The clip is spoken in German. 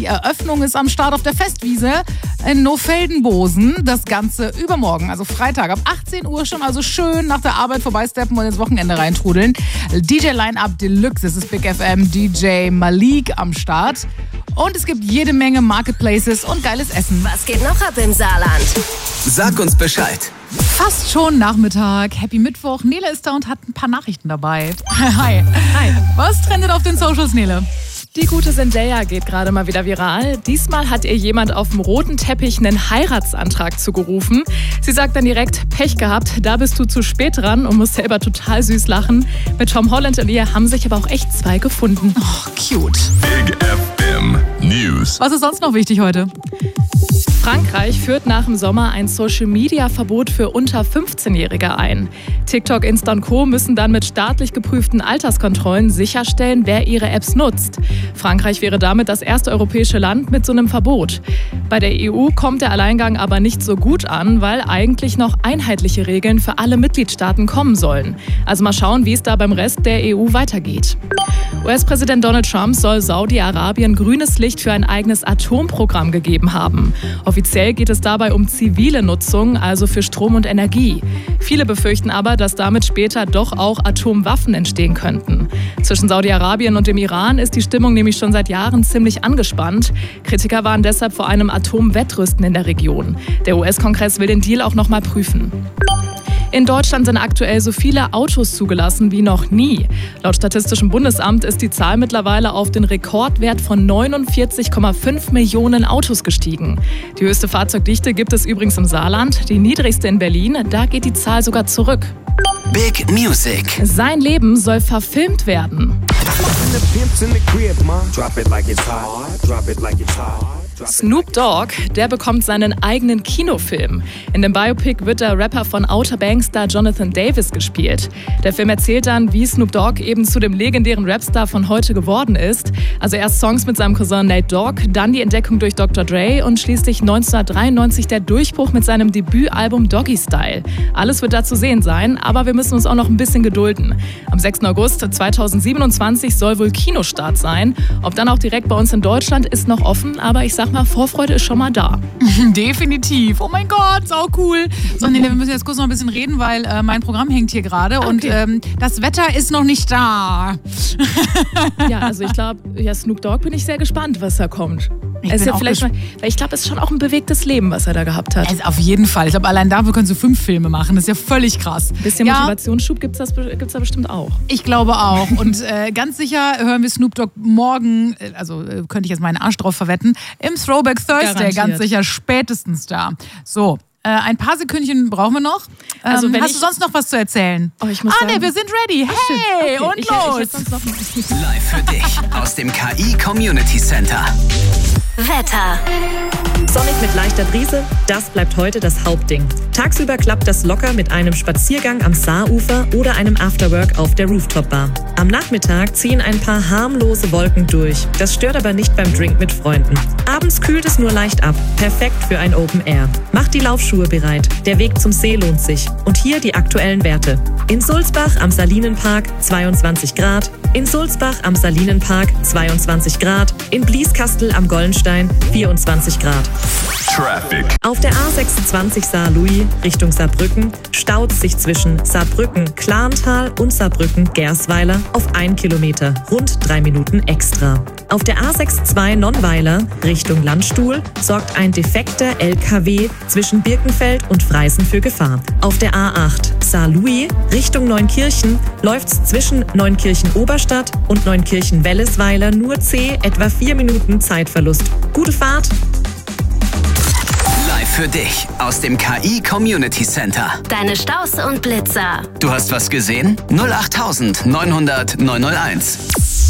Die Eröffnung ist am Start auf der Festwiese in Nofeldenbosen. Das Ganze übermorgen, also Freitag ab 18 Uhr schon. Also schön nach der Arbeit vorbeisteppen und ins Wochenende reintrudeln. DJ-Line-Up Deluxe, es ist Big FM, DJ Malik am Start. Und es gibt jede Menge Marketplaces und geiles Essen. Was geht noch ab im Saarland? Sag uns Bescheid. Fast schon Nachmittag. Happy Mittwoch. Nele ist da und hat ein paar Nachrichten dabei. Hi. Hi. Was trendet auf den Socials, Nele? Die gute Zendaya geht gerade mal wieder viral. Diesmal hat ihr jemand auf dem roten Teppich einen Heiratsantrag zugerufen. Sie sagt dann direkt, Pech gehabt, da bist du zu spät dran und muss selber total süß lachen. Mit Tom Holland und ihr haben sich aber auch echt zwei gefunden. Oh, cute. Big FM News. Was ist sonst noch wichtig heute? Frankreich führt nach dem Sommer ein Social-Media-Verbot für unter 15-Jährige ein. TikTok, Insta und Co. müssen dann mit staatlich geprüften Alterskontrollen sicherstellen, wer ihre Apps nutzt. Frankreich wäre damit das erste europäische Land mit so einem Verbot. Bei der EU kommt der Alleingang aber nicht so gut an, weil eigentlich noch einheitliche Regeln für alle Mitgliedstaaten kommen sollen. Also mal schauen, wie es da beim Rest der EU weitergeht. US-Präsident Donald Trump soll Saudi-Arabien grünes Licht für ein eigenes Atomprogramm gegeben haben. Offiziell geht es dabei um zivile Nutzung, also für Strom und Energie. Viele befürchten aber, dass damit später doch auch Atomwaffen entstehen könnten. Zwischen Saudi-Arabien und dem Iran ist die Stimmung nämlich schon seit Jahren ziemlich angespannt. Kritiker waren deshalb vor einem Atomwettrüsten in der Region. Der US-Kongress will den Deal auch noch mal prüfen. In Deutschland sind aktuell so viele Autos zugelassen wie noch nie. Laut Statistischem Bundesamt ist die Zahl mittlerweile auf den Rekordwert von 49,5 Millionen Autos gestiegen. Die höchste Fahrzeugdichte gibt es übrigens im Saarland, die niedrigste in Berlin. Da geht die Zahl sogar zurück. Big Music. Sein Leben soll verfilmt werden. Snoop Dogg, der bekommt seinen eigenen Kinofilm. In dem Biopic wird der Rapper von Outer Banks-Star Jonathan Davis gespielt. Der Film erzählt dann, wie Snoop Dogg eben zu dem legendären Rapstar von heute geworden ist. Also erst Songs mit seinem Cousin Nate Dogg, dann die Entdeckung durch Dr. Dre und schließlich 1993 der Durchbruch mit seinem Debütalbum Doggy Style. Alles wird da zu sehen sein, aber wir müssen uns auch noch ein bisschen gedulden. Am 6. August 2027 soll wohl Kinostart sein. Ob dann auch direkt bei uns in Deutschland, ist noch offen, aber ich sag mal, Vorfreude ist schon mal da. Definitiv. Oh mein Gott, sau cool. So, Nele, wir müssen jetzt kurz noch ein bisschen reden, weil mein Programm hängt hier gerade und das Wetter ist noch nicht da. Ja, also ich glaube, Snoop Dogg bin ich sehr gespannt, was da kommt. Ich glaube, es ist schon auch ein bewegtes Leben, was er da gehabt hat. Also auf jeden Fall. Ich glaube, allein dafür können sie 5 Filme machen. Das ist ja völlig krass. Ein bisschen Motivationsschub gibt's da bestimmt auch. Ich glaube auch. Und ganz sicher hören wir Snoop Dogg morgen, also könnte ich jetzt meinen Arsch drauf verwetten, im Throwback Thursday. Garantiert. Ganz sicher spätestens da. So. Ein paar Sekündchen brauchen wir noch. Hast du sonst noch was zu erzählen? Oh, ich muss sagen, nee, wir sind ready. Hey, okay. Und los. Live für dich aus dem KI Community Center. Wetter. Sonnig mit leichter Brise, das bleibt heute das Hauptding. Tagsüber klappt das locker mit einem Spaziergang am Saarufer oder einem Afterwork auf der Rooftop-Bar. Am Nachmittag ziehen ein paar harmlose Wolken durch. Das stört aber nicht beim Drink mit Freunden. Abends kühlt es nur leicht ab. Perfekt für ein Open Air. Macht die Laufschuhe bereit. Der Weg zum See lohnt sich. Und hier die aktuellen Werte. In Sulzbach am Salinenpark 22 Grad. In Sulzbach am Salinenpark 22 Grad. In Blieskastel am Gollenstein 24 Grad. Traffic. Auf der A26 Saar-Louis Richtung Saarbrücken staut sich zwischen Saarbrücken-Klarental und Saarbrücken-Gersweiler auf 1 Kilometer, rund 3 Minuten extra. Auf der A62 Nonnweiler Richtung Landstuhl sorgt ein defekter LKW zwischen Birkenfeld und Freisen für Gefahr. Auf der A8 Saar-Louis Richtung Neunkirchen läuft's zwischen Neunkirchen-Oberstadt und Neunkirchen-Wellesweiler nur zäh, etwa 4 Minuten Zeitverlust. Gute Fahrt! Live für dich aus dem KI Community Center. Deine Staus und Blitzer. Du hast was gesehen? 08900 901.